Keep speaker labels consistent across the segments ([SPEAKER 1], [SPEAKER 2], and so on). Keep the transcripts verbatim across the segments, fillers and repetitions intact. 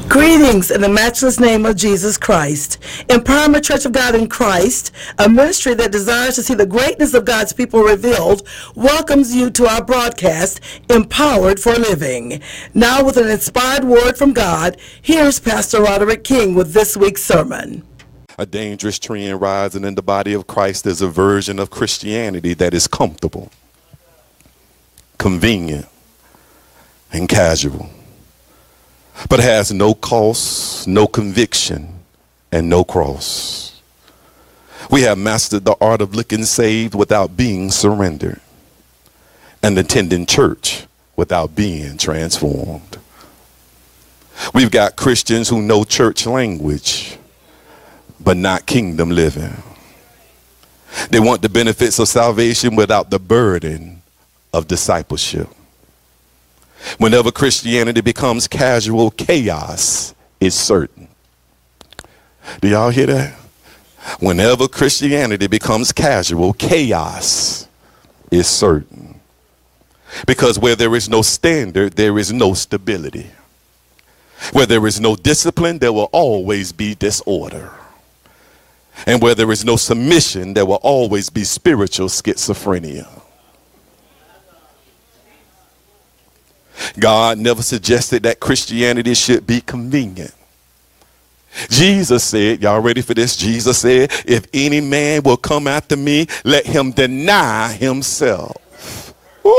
[SPEAKER 1] Greetings in the matchless name of Jesus Christ. Empowerment Church of God in Christ, a ministry that desires to see the greatness of God's people revealed, welcomes you to our broadcast, Empowered for Living. Now with an inspired word from God, here's Pastor Roderick King with this week's sermon.
[SPEAKER 2] A dangerous trend rising in the body of Christ is a version of Christianity that is comfortable, convenient, and casual, but has no cost, no conviction, and no cross. We have mastered the art of looking saved without being surrendered, and attending church without being transformed. We've got Christians who know church language, but not kingdom living. They want the benefits of salvation without the burden of discipleship. Whenever Christianity becomes casual, chaos is certain. Do y'all hear that? Whenever Christianity becomes casual, chaos is certain. Because where there is no standard, there is no stability. Where there is no discipline, there will always be disorder. And where there is no submission, there will always be spiritual schizophrenia. God never suggested that Christianity should be convenient. Jesus said, y'all ready for this? Jesus said, if any man will come after me, let him deny himself.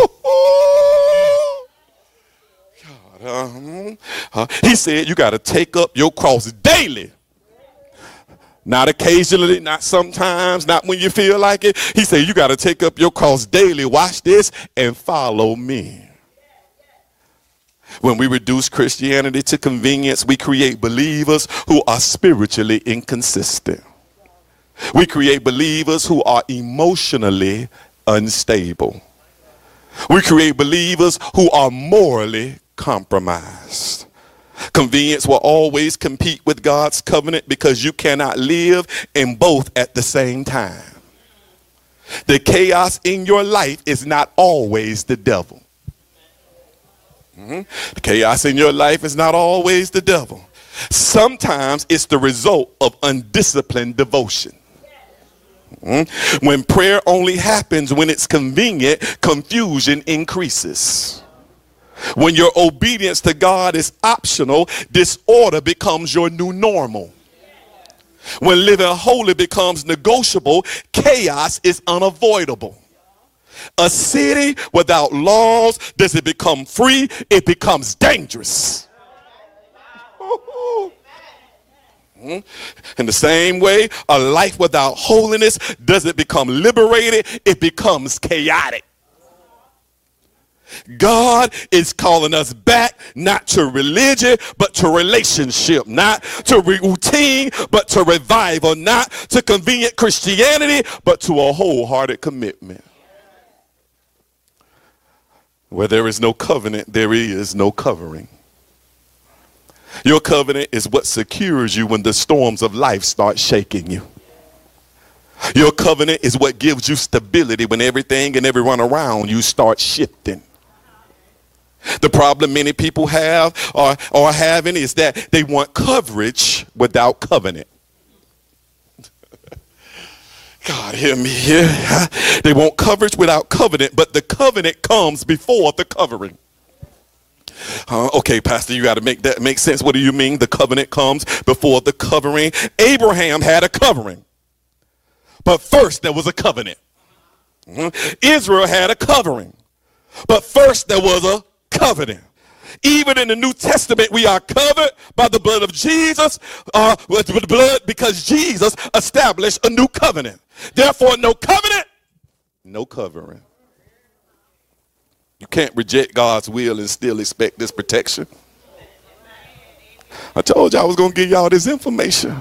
[SPEAKER 2] God, uh, uh, he said, you got to take up your cross daily. Not occasionally, not sometimes, not when you feel like it. He said, you got to take up your cross daily. Watch this and follow me. When we reduce Christianity to convenience, we create believers who are spiritually inconsistent. We create believers who are emotionally unstable. We create believers who are morally compromised. Convenience will always compete with God's covenant because you cannot live in both at the same time. The chaos in your life is not always the devil. Mm-hmm. The chaos in your life is not always the devil. Sometimes it's the result of undisciplined devotion. Mm-hmm. When prayer only happens when it's convenient, confusion increases. When your obedience to God is optional, disorder becomes your new normal. When living holy becomes negotiable, chaos is unavoidable. A city without laws, does it become free? It becomes dangerous. In the same way, a life without holiness, does it become liberated? It becomes chaotic. God is calling us back, not to religion, but to relationship, not to routine, but to revival, not to convenient Christianity, but to a wholehearted commitment. Where there is no covenant, there is no covering. Your covenant is what secures you when the storms of life start shaking you. Your covenant is what gives you stability when everything and everyone around you starts shifting. The problem many people have or are having is that they want coverage without covenant. God, hear me here. They want coverage without covenant, but the covenant comes before the covering. Uh, okay, Pastor, you got to make that make sense. What do you mean the covenant comes before the covering? Abraham had a covering, but first there was a covenant. Mm-hmm. Israel had a covering, but first there was a covenant. Even in the New Testament, we are covered by the blood of Jesus, uh, with the blood, because Jesus established a new covenant. Therefore, no covenant, no covering. You can't reject God's will and still expect this protection. I told you I was going to give y'all this information.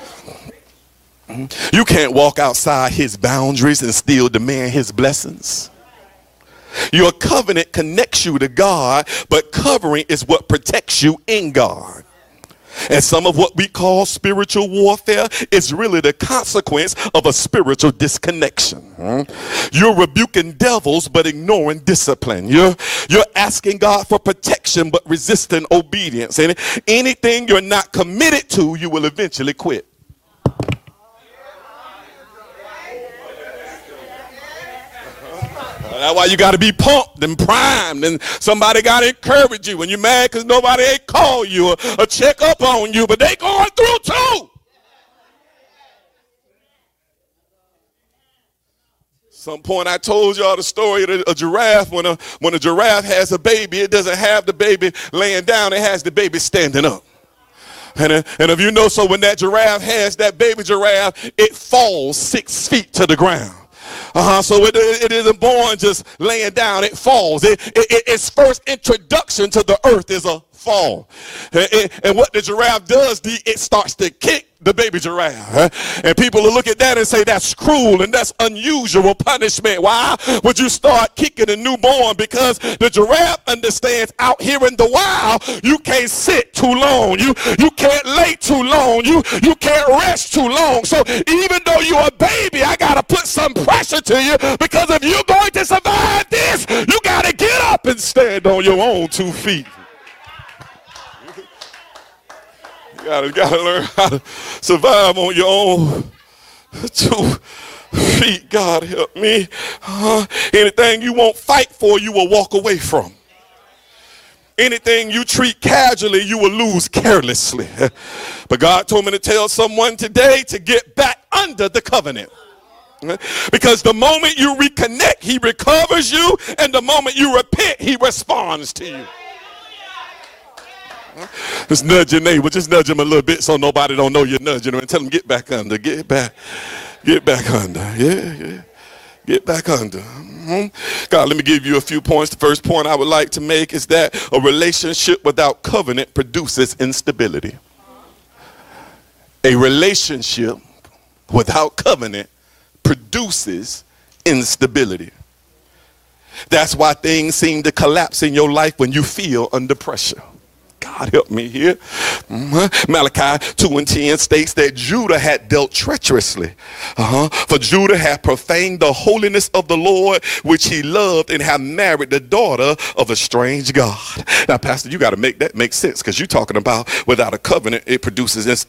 [SPEAKER 2] You can't walk outside his boundaries and still demand his blessings. Your covenant connects you to God, but covering is what protects you in God. And some of what we call spiritual warfare is really the consequence of a spiritual disconnection. Hmm? You're rebuking devils but ignoring discipline. You're, you're asking God for protection but resisting obedience. And anything you're not committed to, you will eventually quit. That's why you got to be pumped and primed, and somebody got to encourage you when you're mad because nobody ain't call you or, or check up on you, but they going through too. Some point I told y'all the story of a, a giraffe. When a, when a giraffe has a baby, it doesn't have the baby laying down, it has the baby standing up. And, uh, and if you know, so when that giraffe has that baby giraffe, it falls six feet to the ground. Uh-huh. So it, it isn't born just laying down, it falls. It, it, its first introduction to the earth is a fall. And, and, and what the giraffe does, the, it starts to kick the baby giraffe. Huh? And people will look at that and say that's cruel and that's unusual punishment. Why would you start kicking a newborn? Because the giraffe understands out here in the wild, you can't sit too long. You, you can't lay too long. You, you can't rest too long. So even though you're a baby, I got to put some pressure to you, because if you're going to survive this, you got to get up and stand on your own two feet. You gotta, gotta learn how to survive on your own two feet. God help me. Uh, anything you won't fight for, you will walk away from. Anything you treat casually, you will lose carelessly. But God told me to tell someone today to get back under the covenant. Because the moment you reconnect, he recovers you, and the moment you repent, he responds to you. Just nudge your neighbor, just nudge him a little bit so nobody don't know you're nudging him, and tell him get back under, get back, get back under, yeah, yeah, get back under. Mm-hmm. God, let me give you a few points. The first point I would like to make is that a relationship without covenant produces instability. A relationship without covenant produces instability. That's why things seem to collapse in your life when you feel under pressure. God help me here. Mm-hmm. Malachi two and ten states that Judah had dealt treacherously. Uh-huh. For Judah had profaned the holiness of the Lord, which he loved, and had married the daughter of a strange God. Now, Pastor, you got to make that make sense, because you're talking about without a covenant, it produces this.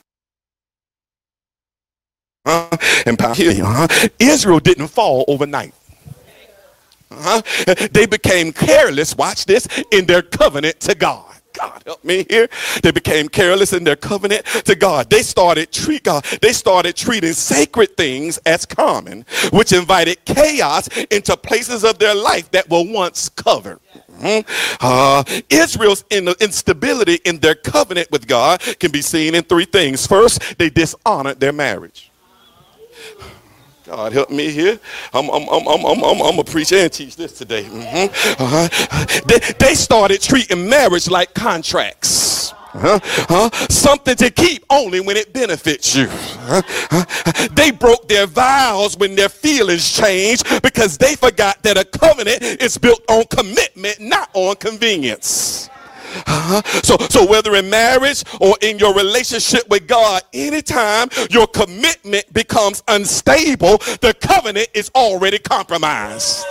[SPEAKER 2] Uh, and uh-huh. Israel didn't fall overnight. Uh-huh. They became careless, watch this, in their covenant to God. God help me here. They became careless in their covenant to God. They started treat God. They started treating sacred things as common, which invited chaos into places of their life that were once covered. Mm-hmm. Uh, Israel's in instability in their covenant with God can be seen in three things. First, they dishonored their marriage. God help me here. I'm, I'm, I'm, I'm, I'm, I'm, I'm a preach and teach this today. Mm-hmm. uh-huh. they, they started treating marriage like contracts. Uh-huh. Uh-huh. Something to keep only when it benefits you. Uh-huh. Uh-huh. They broke their vows when their feelings changed, because they forgot that a covenant is built on commitment, not on convenience. Uh-huh. So, so whether in marriage or in your relationship with God, anytime your commitment becomes unstable, the covenant is already compromised.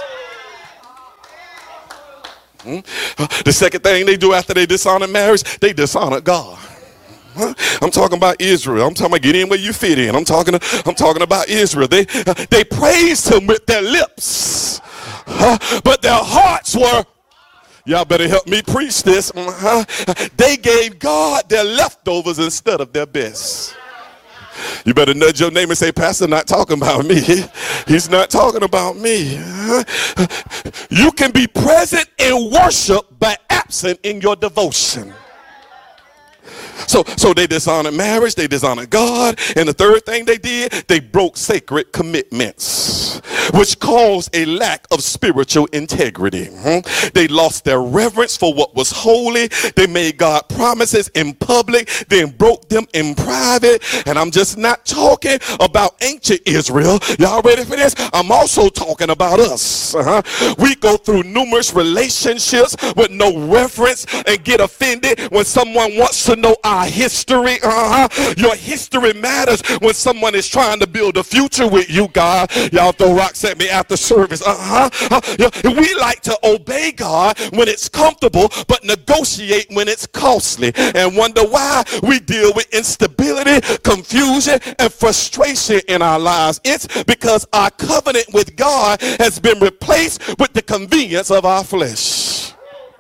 [SPEAKER 2] Mm-hmm. Uh, the second thing they do after they dishonor marriage, they dishonor God. Huh? I'm talking about Israel. I'm talking about get in where you fit in. I'm talking. I'm talking about Israel. They uh, they praised him with their lips, uh, but their hearts were. Y'all better help me preach this. Uh-huh. They gave God their leftovers instead of their best. You better nudge your neighbor and say, Pastor, not talking about me. He's not talking about me. Uh-huh. You can be present in worship but absent in your devotion. So, so they dishonored marriage, they dishonored God, and the third thing they did, they broke sacred commitments. which caused a lack of spiritual integrity. They lost their reverence for what was holy. They made God promises in public, then broke them in private. And I'm just not talking about ancient Israel. Y'all ready for this? I'm also talking about us. Uh-huh. We go through numerous relationships with no reference and get offended when someone wants to know our history. Uh-huh. Your history matters when someone is trying to build a future with you, God. Y'all throw rocks at me after service. Uh-huh. Uh, we like to obey God when it's comfortable, but negotiate when it's costly, and wonder why we deal with instability, confusion, and frustration in our lives. It's because our covenant with God has been replaced with the convenience of our flesh.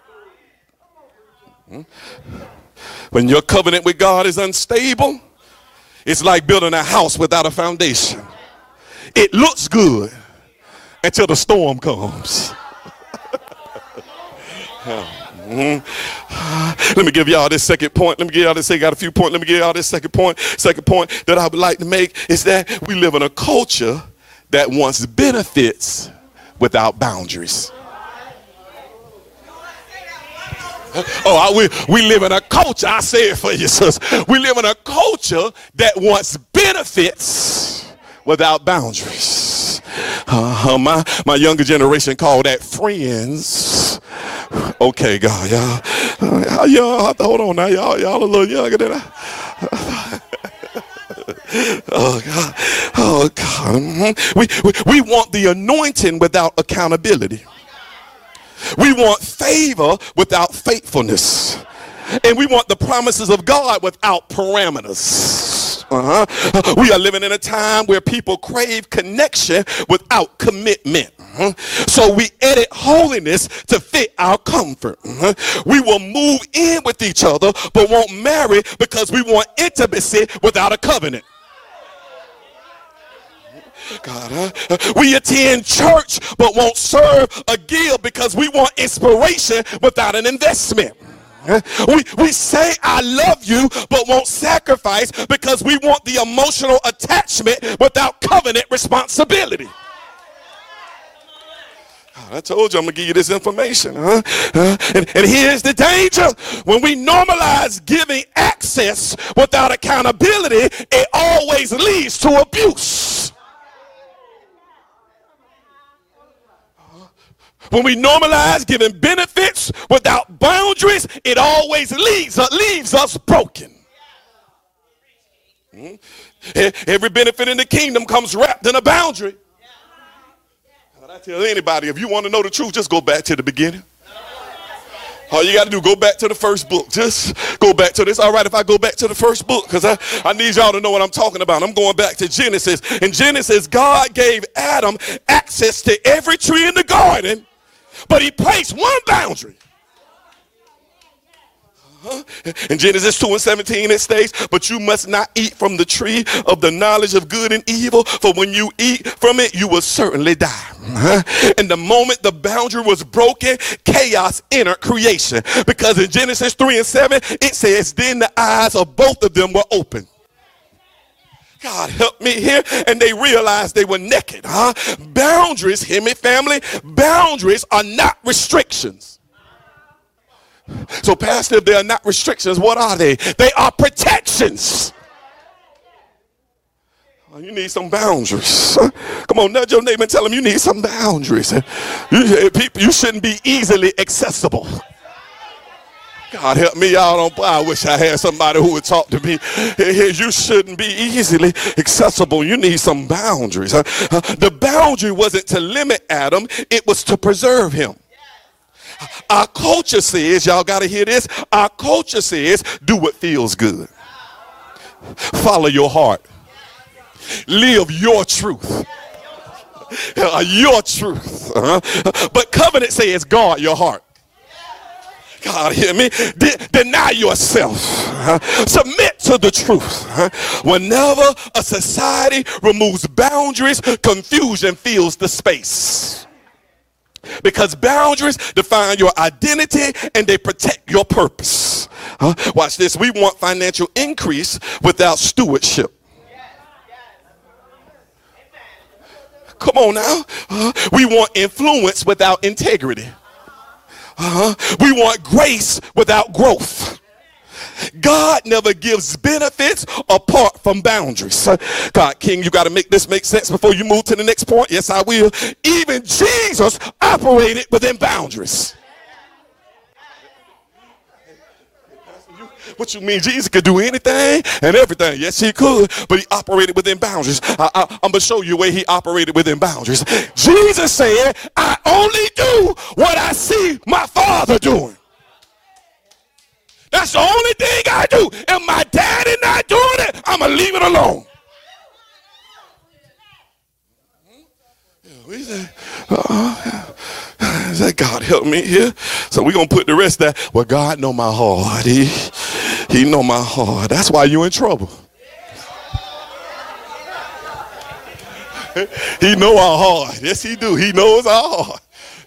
[SPEAKER 2] When your covenant with God is unstable, it's like building a house without a foundation. It looks good until the storm comes. Mm-hmm. Let me give y'all this second point. Let me give y'all this. I got a few points. Let me give y'all this second point. Second point that I would like to make is that we live in a culture that wants benefits without boundaries. Oh, I, we, we live in a culture, I say it for you, sis. We live in a culture that wants benefits without boundaries. Uh, my, my younger generation call that friends. Okay, God, y'all. Uh, y'all, hold on now, y'all, y'all a little younger than I. Oh, God. Oh, God. Mm-hmm. We, we, we want the anointing without accountability. We want favor without faithfulness. And we want the promises of God without parameters. Uh-huh. We are living in a time where people crave connection without commitment. Uh-huh. So we edit holiness to fit our comfort. Uh-huh. We will move in with each other but won't marry because we want intimacy without a covenant. God, huh? We attend church but won't serve a give because we want inspiration without an investment. We, we say I love you but won't sacrifice because we want the emotional attachment without covenant responsibility. I told you I'm going to give you this information. Huh? Uh, and, and here's the danger. When we normalize giving access without accountability, it always leads to abuse. When we normalize giving benefits without boundaries, it always leaves, uh, leaves us broken. Mm-hmm. Every benefit in the kingdom comes wrapped in a boundary. I tell anybody, if you want to know the truth, just go back to the beginning. All you got to do, go back to the first book. Just go back to this. All right, if I go back to the first book, because I, I need y'all to know what I'm talking about. I'm going back to Genesis. In Genesis, God gave Adam access to every tree in the garden, but he placed one boundary. Uh-huh. In Genesis two and seventeen it states, but you must not eat from the tree of the knowledge of good and evil, for when you eat from it, you will certainly die. Uh-huh. And the moment the boundary was broken, chaos entered creation. Because in Genesis three and seven, it says, then the eyes of both of them were open. God help me here. And they realized they were naked. Huh? Boundaries, hear me, family, boundaries are not restrictions. So, Pastor, if they are not restrictions, what are they? They are protections. Oh, you need some boundaries. Come on, nudge your neighbor and tell them you need some boundaries. You, people, you shouldn't be easily accessible. God help me, y'all don't. I wish I had somebody who would talk to me. You shouldn't be easily accessible. You need some boundaries. The boundary wasn't to limit Adam, it was to preserve him. Our culture says, y'all got to hear this, our culture says, do what feels good. Follow your heart. Live your truth. Your truth. Uh-huh. But covenant says, guard your heart. God, hear me? De- deny yourself. Uh, submit to the truth. Uh, whenever a society removes boundaries, confusion fills the space. Because boundaries define your identity and they protect your purpose. Huh? Watch this. We want financial increase without stewardship. Come on now. Uh, we want influence without integrity. Uh-huh. We want grace without growth. God never gives benefits apart from boundaries. God, King, you got to make this make sense before you move to the next point. Yes, I will. Even Jesus operated within boundaries. What you mean? Jesus could do anything and everything. Yes, he could, but he operated within boundaries. I, I, I'm going to show you where he operated within boundaries. Jesus said, I only do what I see my Father doing. That's the only thing I do. If my daddy not doing it, I'm going to leave it alone. We say, uh, that God help me here. So we're going to put the rest there. Well, God know my heart. He, he know my heart. That's why you're in trouble. He know our heart. Yes, he do. He knows our heart.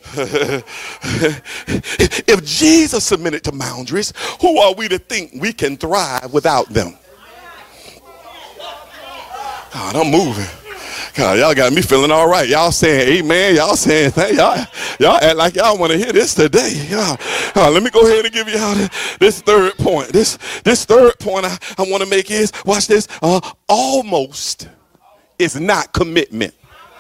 [SPEAKER 2] If Jesus submitted to boundaries, who are we to think we can thrive without them? God, I'm moving. God, y'all got me feeling all right. Y'all saying amen. Y'all saying thank y'all. Y'all act like y'all want to hear this today. Y'all, uh, let me go ahead and give y'all this third point. This this third point I, I want to make is, watch this, uh, almost is not commitment.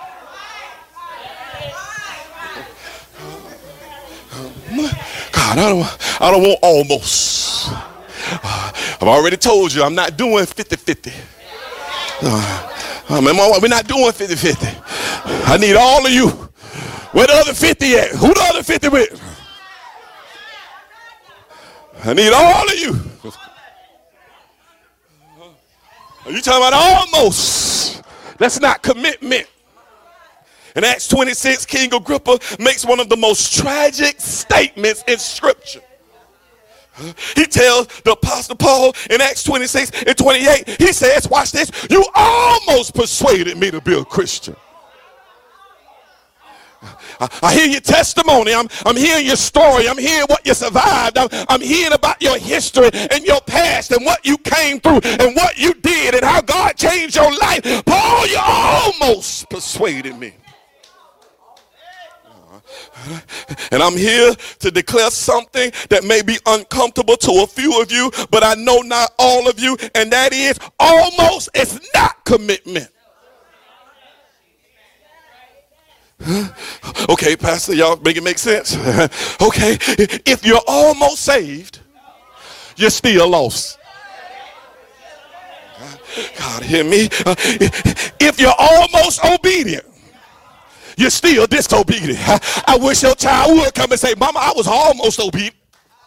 [SPEAKER 2] God, I don't, I don't want almost. Uh, I've already told you I'm not doing fifty fifty. Uh, uh, we're not doing fifty fifty. I need all of you. Where the other fifty at? Who the other fifty with? I need all of you. Are you talking about almost? That's not commitment. In Acts twenty-six, King Agrippa makes one of the most tragic statements in Scripture. He tells the Apostle Paul in Acts twenty-six and twenty-eight, he says, watch this, you almost persuaded me to be a Christian. I, I hear your testimony. I'm, I'm hearing your story. I'm hearing what you survived. I'm, I'm hearing about your history and your past and what you came through and what you did and how God changed your life. Paul, you almost persuaded me. And I'm here to declare something that may be uncomfortable to a few of you, but I know not all of you, and that is almost is not commitment. Huh? Okay, Pastor, y'all make it make sense? Okay, if you're almost saved, you're still lost. God, hear me? If you're almost obedient, you're still disobedient. I, I wish your child would come and say, Mama, I was almost obedient.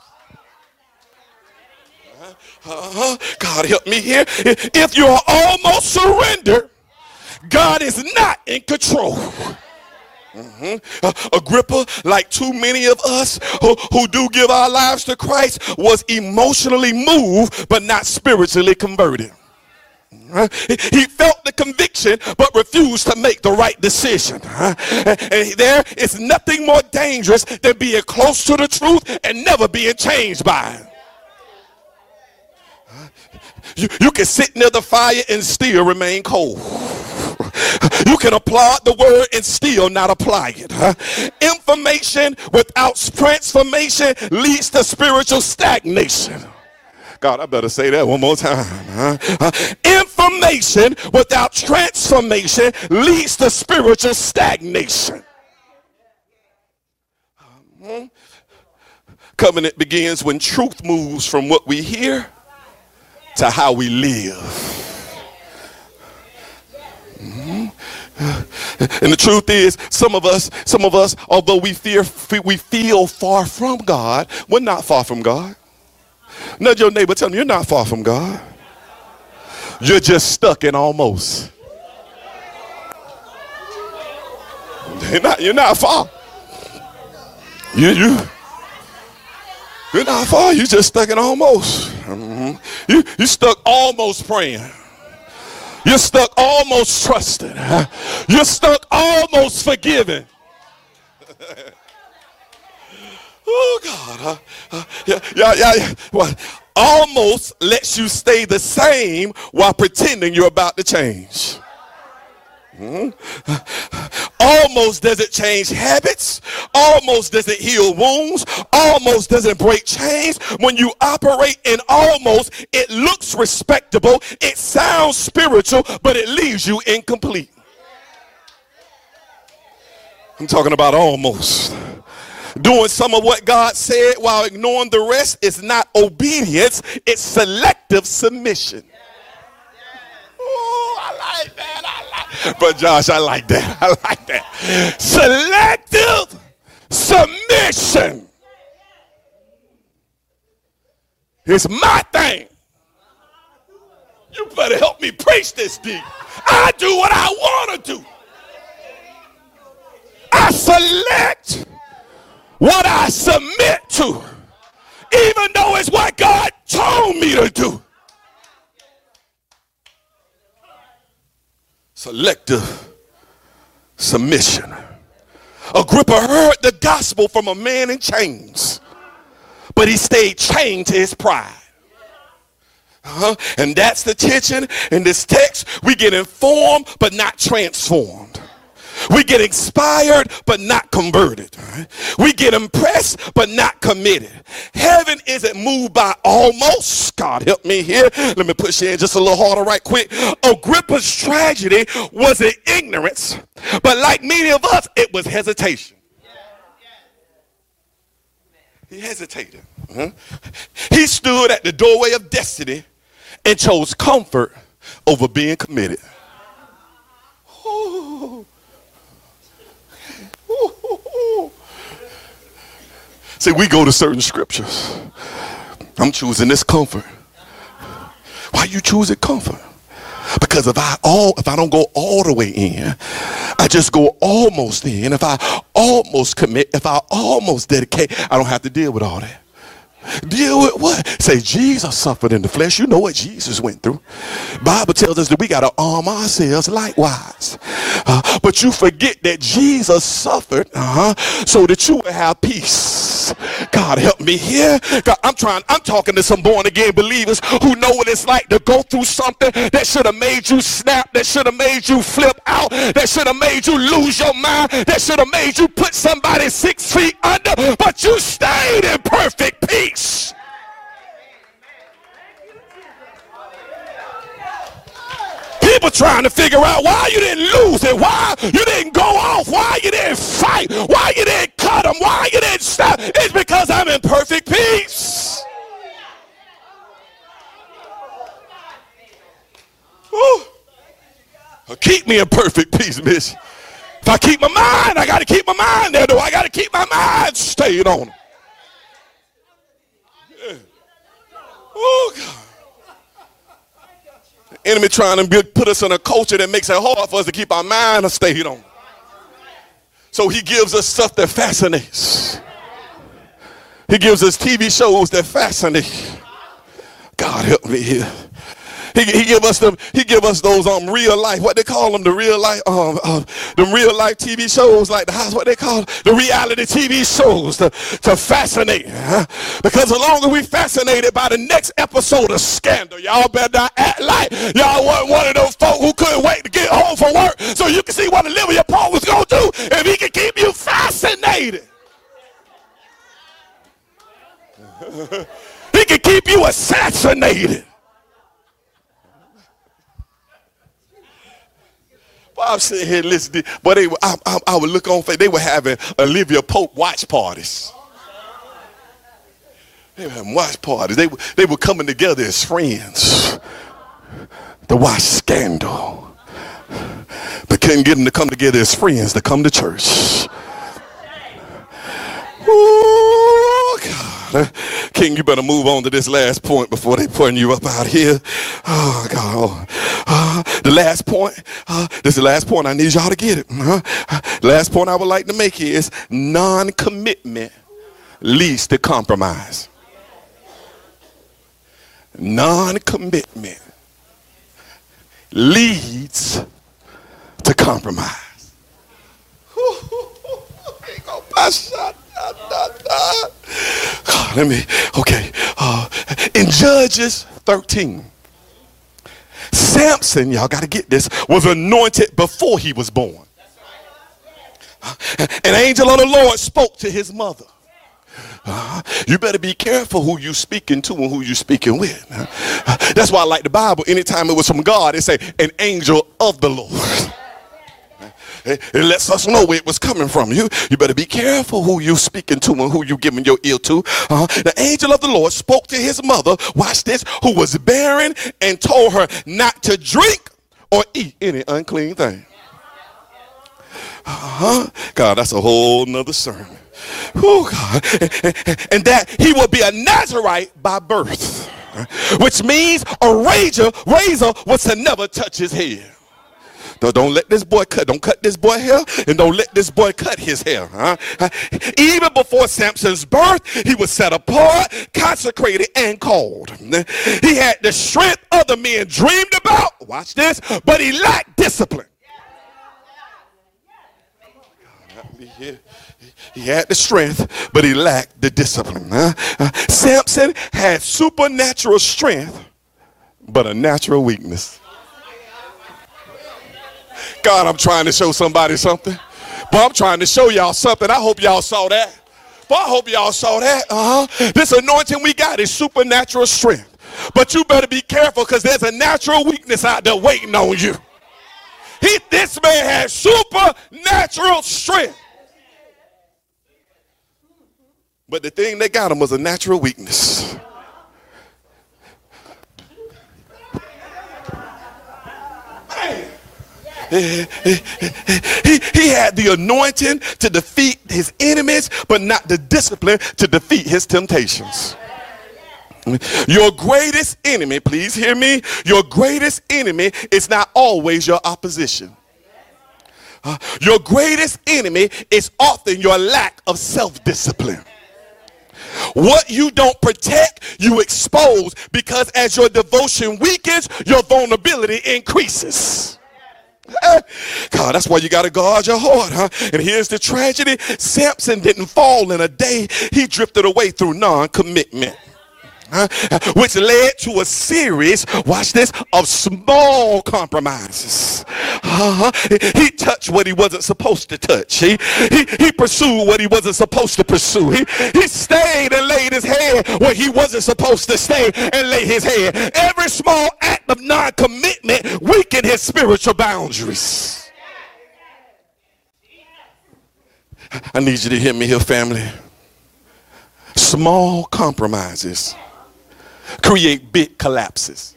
[SPEAKER 2] Uh-huh. God help me here. If you're almost surrendered, God is not in control. Mm-hmm. uh, Agrippa, like too many of us who, who do give our lives to Christ, was emotionally moved but not spiritually converted. Uh, he felt the conviction but refused to make the right decision. Uh, and there is nothing more dangerous than being close to the truth and never being changed by it. Uh, you, you can sit near the fire and still remain cold. You can applaud the word and still not apply it. Uh, information without transformation leads to spiritual stagnation. God, I better say that one more time. Huh? Uh, information without transformation leads to spiritual stagnation. Um, covenant begins when truth moves from what we hear to how we live. Mm-hmm. And the truth is, some of us, some of us, although we fear, we feel far from God, we're not far from God. Nudge your neighbor, tell him you're not far from God. You're just stuck in almost. You're not, you're not far. You, you, you're not far. You're just stuck in almost. Mm-hmm. You, you're stuck almost praying. You're stuck almost trusting. You're stuck almost forgiving. Oh, God. Huh? Uh, yeah, yeah, yeah, yeah. Well, almost lets you stay the same while pretending you're about to change. Mm-hmm. Almost doesn't change habits. Almost doesn't heal wounds. Almost doesn't break chains. When you operate in almost, it looks respectable. It sounds spiritual, but it leaves you incomplete. I'm talking about almost. Doing some of what God said while ignoring the rest is not obedience. It's selective submission. Oh, I like that. I like, but Josh, I like that. I like that. Selective submission. It's my thing. You better help me preach this deep. I do what I want to do. I select what I submit to, even though it's what God told me to do. Selective submission. Agrippa heard the gospel from a man in chains, but he stayed chained to his pride. Uh-huh. And that's the tension in this text. We get informed, but not transformed. We get inspired, but not converted. We get impressed, but not committed. Heaven isn't moved by almost. God help me here. Let me push in just a little harder right quick. Agrippa's tragedy wasn't ignorance, but like many of us, it was hesitation. He hesitated. Uh-huh. He stood at the doorway of destiny and chose comfort over being committed. Ooh. See, we go to certain scriptures. I'm choosing this comfort. Why you choosing comfort? Because if I all if I don't go all the way in, I just go almost in. If I almost commit, if I almost dedicate, I don't have to deal with all that. Deal with what? Say Jesus suffered in the flesh. You know what Jesus went through. Bible tells us that we got to arm ourselves likewise. Uh, but you forget that Jesus suffered uh-huh, so that you would have peace. God help me here. God, I'm trying. I'm talking to some born again believers who know what it's like to go through something that should have made you snap, that should have made you flip out, that should have made you lose your mind, that should have made you put somebody six feet under, but you stayed in perfect peace. People trying to figure out why you didn't lose it, why you didn't go off, why you didn't fight, why you didn't cut them, why you didn't stop. It's because I'm in perfect peace. Woo. Keep me in perfect peace, miss. If I keep my mind, I got to keep my mind there, though. I got to keep my mind stayed on it. Yeah. Oh, God. The enemy trying to build, put us in a culture that makes it hard for us to keep our mind stayed on. So he gives us stuff that fascinates. He gives us T V shows that fascinate. God help me here. He, he give us them. He give us those um real life. What they call them? The real life um uh, the real life T V shows like the house. What they call the reality T V shows to to fascinate. Huh? Because the longer we fascinated by the next episode of Scandal, y'all better not act like y'all weren't one of those folk who couldn't wait to get home from work so you can see what Olivia Pope was gonna do if he can keep you fascinated. He can keep you assassinated. Well, I'm sitting here listening, but they were, I, I, I would look on, they were having Olivia Pope watch parties. They were having watch parties. They, they were coming together as friends to watch Scandal. But couldn't get them to come together as friends to come to church. Ooh, God. King, you better move on to this last point before they putting you up out here. Oh, God. Uh, the last point, uh, this is the last point. I need y'all to get it. Uh, the last point I would like to make is non-commitment leads to compromise. Non-commitment leads to compromise. God, let me, okay. Uh, in Judges thirteen, Samson, y'all got to get this, was anointed before he was born. An angel of the Lord spoke to his mother. Uh, you better be careful who you speaking to and who you speaking with. Uh, that's why I like the Bible. Anytime it was from God, it say an angel of the Lord. It, it lets us know where it was coming from. You, you better be careful who you speaking to and who you giving your ear to. Uh, the angel of the Lord spoke to his mother, watch this, who was barren, and told her not to drink or eat any unclean thing. Uh-huh. God, that's a whole nother sermon. Oh, God. And that he will be a Nazarite by birth, which means a razor, razor was to never touch his hair. Don't let this boy cut. Don't cut this boy hair, and don't let this boy cut his hair. Huh? Even before Samson's birth, he was set apart, consecrated, and called. He had the strength other men dreamed about. Watch this, but he lacked discipline. He had the strength, but he lacked the discipline. Huh? Uh, Samson had supernatural strength, but a natural weakness. God, I'm trying to show somebody something. But I'm trying to show y'all something. I hope y'all saw that. But I hope y'all saw that. Uh-huh. This anointing we got is supernatural strength. But you better be careful, because there's a natural weakness out there waiting on you. He, this man has supernatural strength. But the thing that got him was a natural weakness. He, he, he had the anointing to defeat his enemies, but not the discipline to defeat his temptations. Your greatest enemy, please hear me, your greatest enemy is not always your opposition. Uh, your greatest enemy is often your lack of self-discipline. What you don't protect, you expose, because as your devotion weakens, your vulnerability increases. God, that's why you got to guard your heart, huh? And here's the tragedy. Samson didn't fall in a day. He drifted away through non-commitment. Huh? Which led to a series, watch this, of small compromises. Uh-huh. He touched what he wasn't supposed to touch. He, he, he pursued what he wasn't supposed to pursue. He, he stayed and laid his head where he wasn't supposed to stay and lay his head. Every small act of non-commitment weakened his spiritual boundaries. I need you to hear me here, family. Small compromises create big collapses.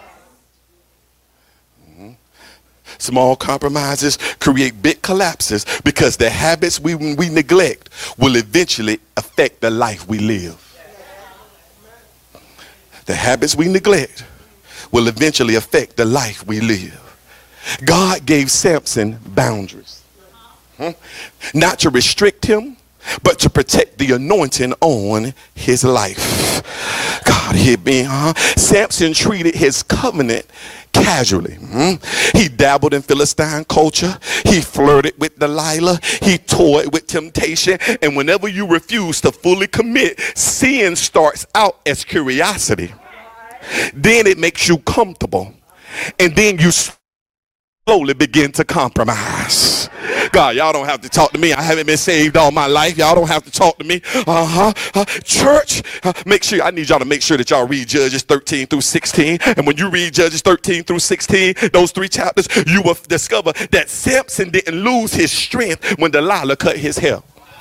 [SPEAKER 2] Mm-hmm. Small compromises create big collapses because the habits we, we neglect will eventually affect the life we live. The habits we neglect will eventually affect the life we live. God gave Samson boundaries. Hmm? Not to restrict him, but to protect the anointing on his life. God, hear me, huh? Samson treated his covenant casually. Hmm? He dabbled in Philistine culture. He flirted with Delilah. He toyed with temptation. And whenever you refuse to fully commit, sin starts out as curiosity. Then it makes you comfortable. And then you slowly begin to compromise. God, y'all don't have to talk to me. I haven't been saved all my life. Y'all don't have to talk to me. Uh-huh. Uh, church, uh, make sure, I need y'all to make sure that y'all read Judges thirteen through sixteen. And when you read Judges thirteen through sixteen, those three chapters, you will discover that Samson didn't lose his strength when Delilah cut his hair.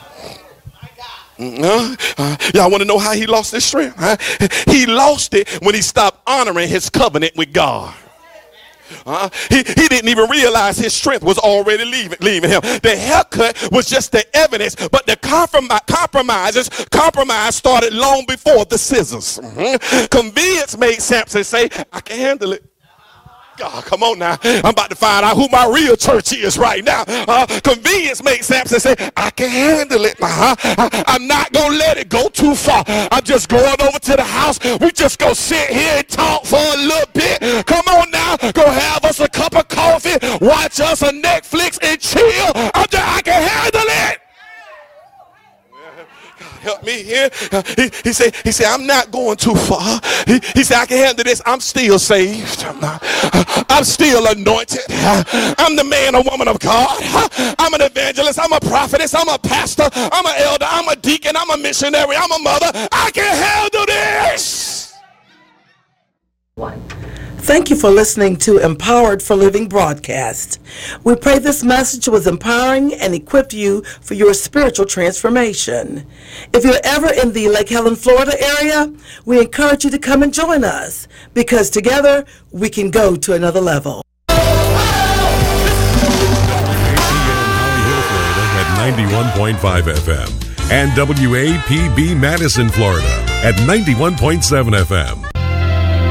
[SPEAKER 2] Uh, uh, y'all want to know how he lost his strength? Huh? He lost it when he stopped honoring his covenant with God. Uh, he, he didn't even realize his strength was already leaving, leaving him. The haircut was just the evidence, but the compromise, compromises, compromise started long before the scissors. Mm-hmm. Convenience made Samson say, I can handle it. God, come on now. I'm about to find out who my real church is right now. Uh, convenience makes Samson say, I can handle it. Uh-huh. I, I'm not going to let it go too far. I'm just going over to the house. We just go sit here and talk for a little bit. Come on now. Go have us a cup of coffee. Watch us a Netflix and chill. I'm just, I can handle it. Help me here. Uh, he, he said, he said, I'm not going too far. He, he said, I can handle this. I'm still saved. I'm, not, uh, I'm still anointed. Uh, I'm the man or woman of God. Uh, I'm an evangelist. I'm a prophetess. I'm a pastor. I'm an elder. I'm a deacon. I'm a missionary. I'm a mother. I can handle this.
[SPEAKER 1] One. Thank you for listening to Empowered for Living broadcast. We pray this message was empowering and equipped you for your spiritual transformation. If you're ever in the Lake Helen, Florida area, we encourage you to come and join us, because together we can go to another level.
[SPEAKER 3] At ninety-one point five F M and W A P B Madison, Florida at ninety-one point seven F M.